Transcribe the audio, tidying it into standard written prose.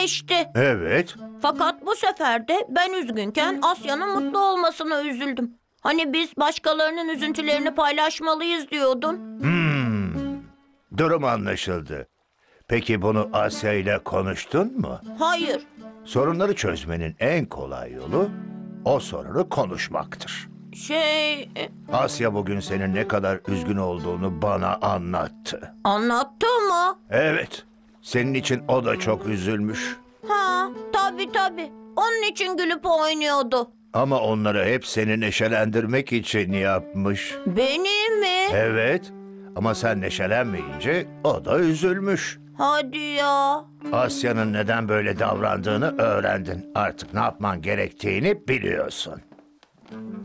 geçti. Evet. Fakat bu sefer de ben üzgünken Asya'nın mutlu olmasına üzüldüm. Hani biz başkalarının üzüntülerini paylaşmalıyız diyordun. Durum anlaşıldı. Peki bunu Asya ile konuştun mu? Hayır. Sorunları çözmenin en kolay yolu o sorunu konuşmaktır. Asya bugün senin ne kadar üzgün olduğunu bana anlattı. Anlattı mı? Evet, senin için o da çok üzülmüş. Ha, tabii. Onun için gülüp oynuyordu. Ama onları hep seni neşelendirmek için yapmış. Beni mi? Evet, ama sen neşelenmeyince o da üzülmüş. Hadi ya. Asya'nın neden böyle davrandığını öğrendin. Artık ne yapman gerektiğini biliyorsun.